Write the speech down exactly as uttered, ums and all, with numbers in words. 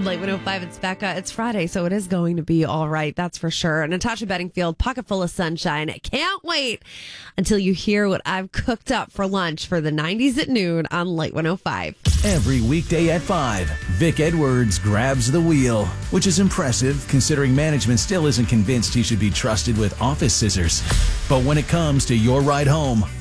Light one oh five, it's Becca. It's Friday, so it is going to be all right. That's for sure. Natasha Bedingfield, pocket full of sunshine. Can't wait until you hear what I've cooked up for lunch for the nineties at noon on Light one oh five. Every weekday at five, Vic Edwards grabs the wheel, which is impressive considering management still isn't convinced he should be trusted with office scissors. But when it comes to your ride home,